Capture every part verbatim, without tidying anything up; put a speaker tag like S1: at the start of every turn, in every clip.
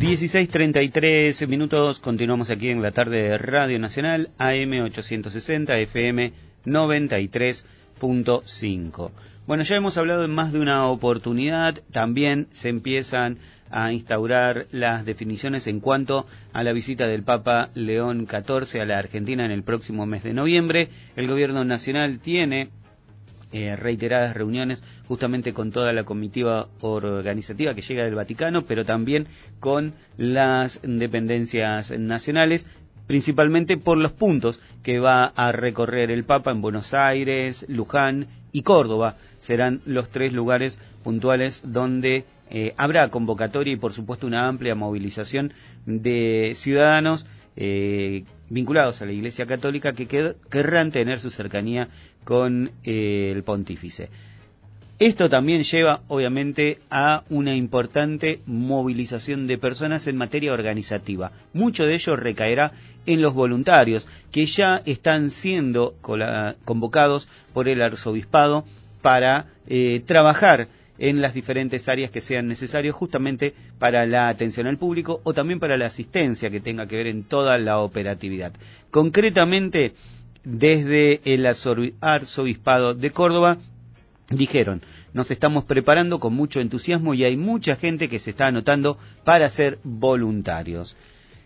S1: dieciséis treinta y tres minutos, continuamos aquí en la tarde de Radio Nacional, A M ochocientos sesenta, F M noventa y tres punto cinco. Bueno, ya hemos hablado en más de una oportunidad, también se empiezan a instaurar las definiciones en cuanto a la visita del Papa León catorce a la Argentina en el próximo mes de noviembre. El gobierno nacional tiene Eh, reiteradas reuniones justamente con toda la comitiva organizativa que llega del Vaticano, pero también con las dependencias nacionales, principalmente por los puntos que va a recorrer el Papa en Buenos Aires, Luján y Córdoba. Serán los tres lugares puntuales donde eh, habrá convocatoria y por supuesto una amplia movilización de ciudadanos eh, vinculados a la Iglesia Católica que quer- querrán tener su cercanía con eh, el pontífice. Esto también lleva, obviamente, a una importante movilización de personas en materia organizativa. Mucho de ello recaerá en los voluntarios, que ya están siendo convocados por el arzobispado para eh, trabajar en las diferentes áreas que sean necesarias justamente para la atención al público o también para la asistencia que tenga que ver en toda la operatividad. Concretamente, desde el arzobispado de Córdoba dijeron: nos estamos preparando con mucho entusiasmo y hay mucha gente que se está anotando para ser voluntarios.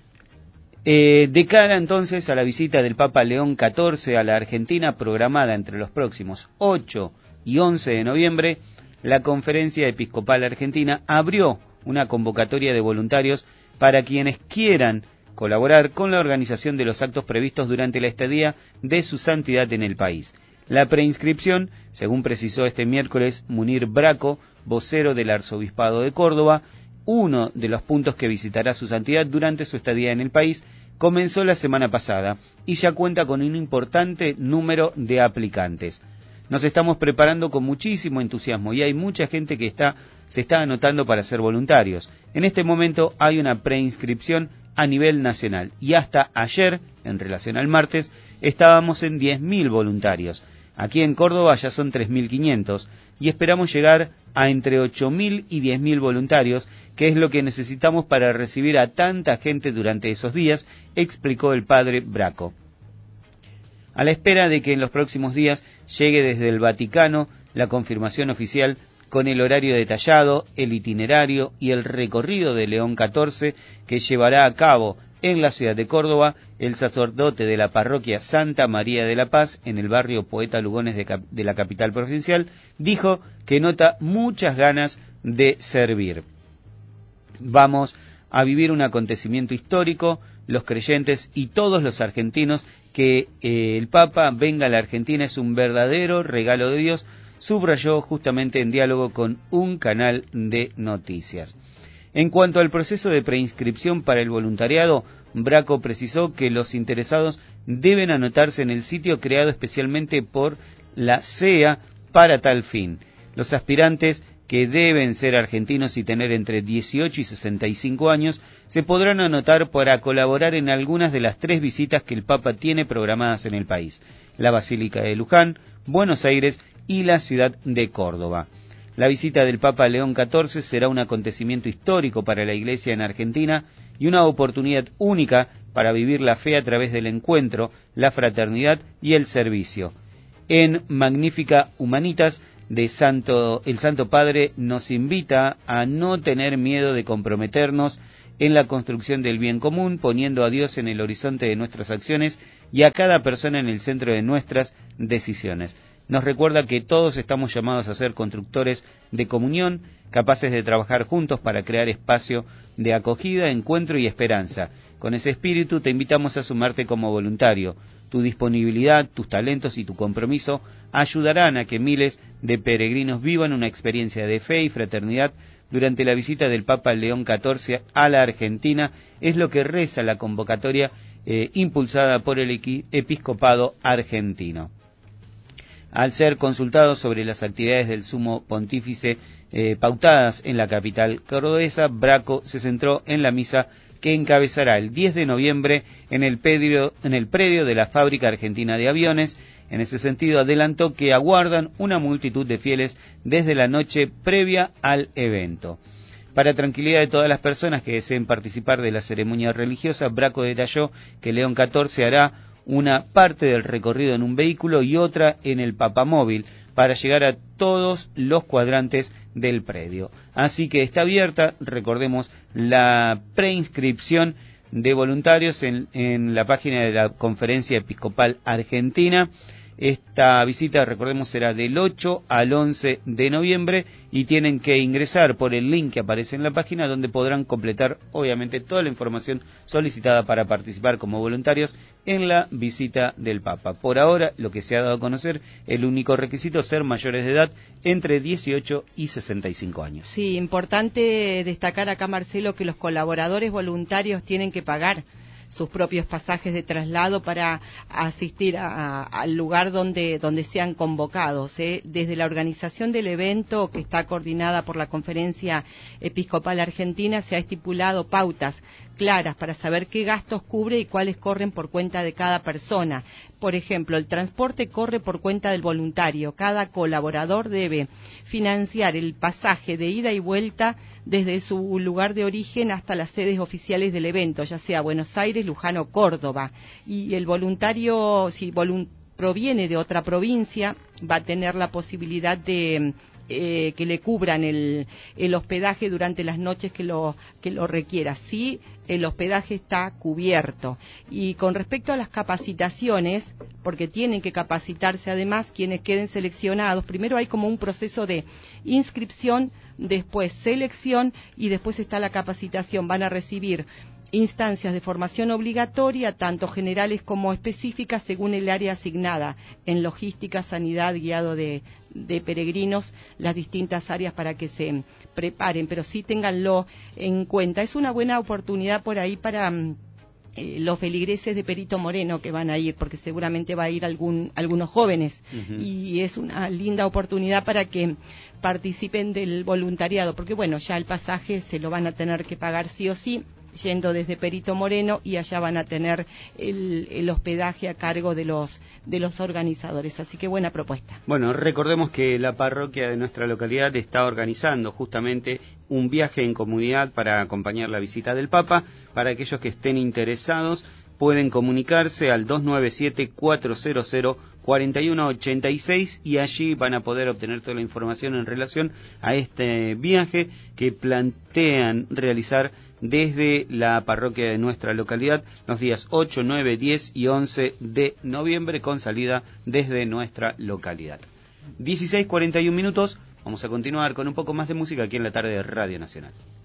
S1: Eh, de cara entonces a la visita del Papa León catorce a la Argentina, programada entre los próximos ocho y once de noviembre, la Conferencia Episcopal Argentina abrió una convocatoria de voluntarios para quienes quieran colaborar con la organización de los actos previstos durante la estadía de su santidad en el país. La preinscripción, según precisó este miércoles Munir Braco, vocero del Arzobispado de Córdoba, uno de los puntos que visitará su santidad durante su estadía en el país, comenzó la semana pasada y ya cuenta con un importante número de aplicantes. Nos estamos preparando con muchísimo entusiasmo y hay mucha gente que está, se está anotando para ser voluntarios. En este momento hay una preinscripción a nivel nacional y hasta ayer, en relación al martes, estábamos en diez mil voluntarios. Aquí en Córdoba ya son tres mil quinientos y esperamos llegar a entre ocho mil y diez mil voluntarios, que es lo que necesitamos para recibir a tanta gente durante esos días, explicó el padre Braco. A la espera de que en los próximos días llegue desde el Vaticano la confirmación oficial con el horario detallado, el itinerario y el recorrido de León catorce que llevará a cabo en la ciudad de Córdoba, el sacerdote de la parroquia Santa María de la Paz, en el barrio Poeta Lugones de, cap- de la capital provincial, dijo que nota muchas ganas de servir. Vamos a vivir un acontecimiento histórico, los creyentes y todos los argentinos, que eh, el Papa venga a la Argentina es un verdadero regalo de Dios, subrayó justamente en diálogo con un canal de noticias. En cuanto al proceso de preinscripción para el voluntariado, Braco precisó que los interesados deben anotarse en el sitio creado especialmente por la C E A para tal fin. Los aspirantes, que deben ser argentinos y tener entre dieciocho y sesenta y cinco años, se podrán anotar para colaborar en algunas de las tres visitas que el Papa tiene programadas en el país: la Basílica de Luján, Buenos Aires y la ciudad de Córdoba. La visita del Papa León catorce será un acontecimiento histórico para la Iglesia en Argentina y una oportunidad única para vivir la fe a través del encuentro, la fraternidad y el servicio. En Magnífica Humanitas, de Santo, el Santo Padre nos invita a no tener miedo de comprometernos en la construcción del bien común, poniendo a Dios en el horizonte de nuestras acciones y a cada persona en el centro de nuestras decisiones. Nos recuerda que todos estamos llamados a ser constructores de comunión, capaces de trabajar juntos para crear espacio de acogida, encuentro y esperanza. Con ese espíritu te invitamos a sumarte como voluntario. Tu disponibilidad, tus talentos y tu compromiso ayudarán a que miles de peregrinos vivan una experiencia de fe y fraternidad durante la visita del Papa León catorce a la Argentina, es lo que reza la convocatoria eh, impulsada por el episcopado argentino. Al ser consultado sobre las actividades del sumo pontífice eh, pautadas en la capital cordobesa, Braco se centró en la misa que encabezará el diez de noviembre en el predio, en el predio de la Fábrica Argentina de Aviones. En ese sentido, adelantó que aguardan una multitud de fieles desde la noche previa al evento. Para tranquilidad de todas las personas que deseen participar de la ceremonia religiosa, Braco detalló que León catorce hará una parte del recorrido en un vehículo y otra en el papamóvil para llegar a todos los cuadrantes del predio. Así que está abierta, recordemos, la preinscripción de voluntarios en, en la página de la Conferencia Episcopal Argentina. Esta visita, recordemos, será del ocho al once de noviembre y tienen que ingresar por el link que aparece en la página, donde podrán completar, obviamente, toda la información solicitada para participar como voluntarios en la visita del Papa. Por ahora, lo que se ha dado a conocer, el único requisito es ser mayores de edad entre dieciocho y sesenta y cinco años.
S2: Sí, importante destacar acá, Marcelo, que los colaboradores voluntarios tienen que pagar sus propios pasajes de traslado para asistir a, a, al lugar donde, donde sean convocados. ¿eh? Desde la organización del evento, que está coordinada por la Conferencia Episcopal Argentina, se ha estipulado pautas claras para saber qué gastos cubre y cuáles corren por cuenta de cada persona. Por ejemplo, el transporte corre por cuenta del voluntario. Cada colaborador debe financiar el pasaje de ida y vuelta desde su lugar de origen hasta las sedes oficiales del evento, ya sea Buenos Aires, Luján o Córdoba. Y el voluntario, si volun- proviene de otra provincia, va a tener la posibilidad de eh, que le cubran el, el hospedaje durante las noches que lo, que lo requiera. Sí, el hospedaje está cubierto. Y con respecto a las capacitaciones, porque tienen que capacitarse además quienes queden seleccionados, primero hay como un proceso de inscripción, después selección y después está la capacitación. Van a recibir instancias de formación obligatoria, tanto generales como específicas, según el área asignada en logística, sanidad, guiado de, de peregrinos, las distintas áreas para que se preparen, pero sí ténganlo en cuenta. Es una buena oportunidad por ahí para eh, los feligreses de Perito Moreno que van a ir, porque seguramente va a ir algún, algunos jóvenes, uh-huh. Y es una linda oportunidad para que participen del voluntariado, porque bueno, ya el pasaje se lo van a tener que pagar sí o sí, yendo desde Perito Moreno, y allá van a tener el, el hospedaje a cargo de los de los organizadores. Así que buena propuesta.
S1: Bueno, recordemos que la parroquia de nuestra localidad está organizando justamente un viaje en comunidad para acompañar la visita del Papa. Para aquellos que estén interesados, pueden comunicarse al dos nueve siete, cuatro cero cero, cuatro uno ocho seis y allí van a poder obtener toda la información en relación a este viaje que plantean realizar desde la parroquia de nuestra localidad los días ocho, nueve, diez y once de noviembre, con salida desde nuestra localidad. dieciséis cuarenta y uno minutos, vamos a continuar con un poco más de música aquí en la tarde de Radio Nacional.